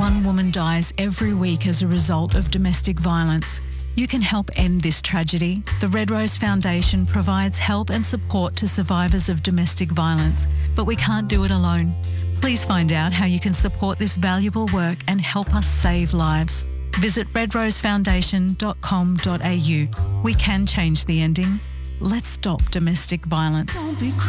one woman dies every week as a result of domestic violence. You can help end this tragedy. The Red Rose Foundation provides help and support to survivors of domestic violence, but we can't do it alone. Please find out how you can support this valuable work and help us save lives. Visit redrosefoundation.com.au. We can change the ending. Let's stop domestic violence.